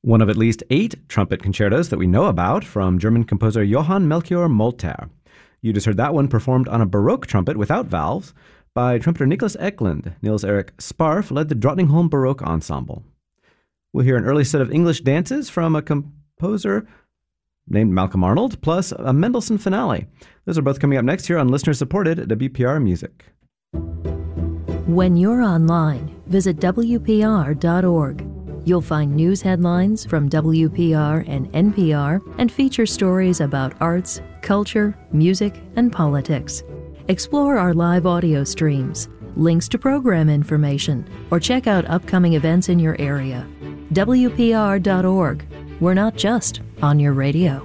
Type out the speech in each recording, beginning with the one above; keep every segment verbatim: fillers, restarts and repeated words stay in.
One of at least eight trumpet concertos that we know about from German composer Johann Melchior Moltke. You just heard that one performed on a Baroque trumpet without valves by trumpeter Nicholas Eklund. Niels Erik Sparf led the Drottningholm Baroque Ensemble. We'll hear an early set of English dances from a composer named Malcolm Arnold, plus a Mendelssohn finale. Those are both coming up next here on listener-supported W P R Music. When you're online, visit W P R dot org. You'll find news headlines from W P R and N P R and feature stories about arts, culture, music, and politics. Explore our live audio streams, links to program information, or check out upcoming events in your area. W P R dot org. We're not just on your radio.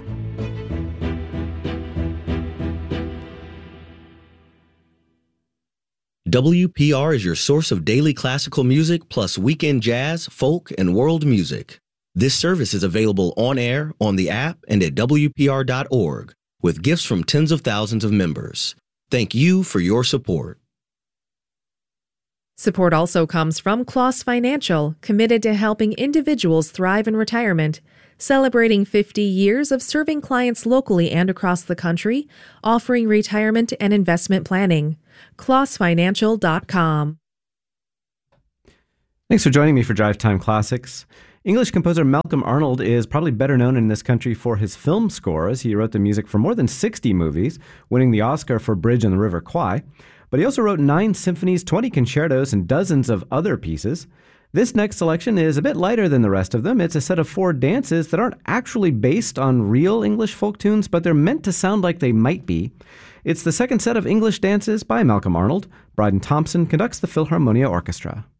W P R is your source of daily classical music plus weekend jazz, folk, and world music. This service is available on air, on the app, and at W P R dot org, with gifts from tens of thousands of members. Thank you for your support. Support also comes from Kloss Financial, committed to helping individuals thrive in retirement, celebrating fifty years of serving clients locally and across the country, offering retirement and investment planning. kloss financial dot com. Thanks for joining me for Drive Time Classics. English composer Malcolm Arnold is probably better known in this country for his film scores. He wrote the music for more than sixty movies, winning the Oscar for Bridge on the River Kwai. But he also wrote nine symphonies, twenty concertos, and dozens of other pieces. This next selection is a bit lighter than the rest of them. It's a set of four dances that aren't actually based on real English folk tunes, but they're meant to sound like they might be. It's the second set of English dances by Malcolm Arnold. Bryden Thompson conducts the Philharmonia Orchestra.